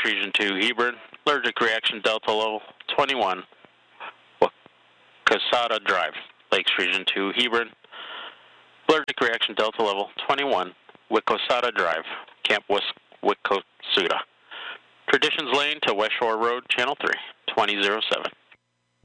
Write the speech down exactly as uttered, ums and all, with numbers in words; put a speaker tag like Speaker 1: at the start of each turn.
Speaker 1: Lakes Region two, Hebron. Allergic reaction Delta level twenty-one, Wekosada Drive. Lakes Region two, Hebron. Allergic reaction Delta level twenty-one, Wekosada Drive, Camp Wekosada. Traditions Lane to West Shore Road, Channel three, twenty oh seven.